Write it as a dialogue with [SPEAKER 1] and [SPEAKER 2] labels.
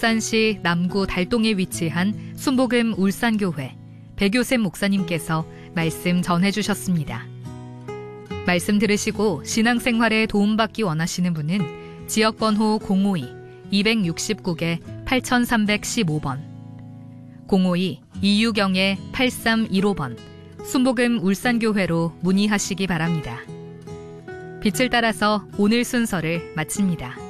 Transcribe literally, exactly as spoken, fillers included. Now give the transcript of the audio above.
[SPEAKER 1] 울산시 남구 달동에 위치한 순복음 울산교회 백요셉 목사님께서 말씀 전해주셨습니다. 말씀 들으시고 신앙생활에 도움받기 원하시는 분은 지역번호 공오이 이육구 팔삼일오 번, 공오이 이유경 팔삼일오 번 순복음 울산교회로 문의하시기 바랍니다. 빛을 따라서 오늘 순서를 마칩니다.